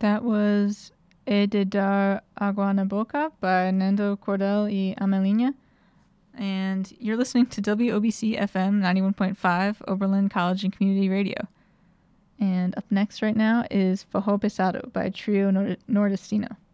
That was E de Dar Agua na Boca by Nando Cordell y Amelinha. And you're listening to WOBC FM 91.5, Oberlin College and Community Radio. And up next right now is Fajo Pesado by Trio Nordestino.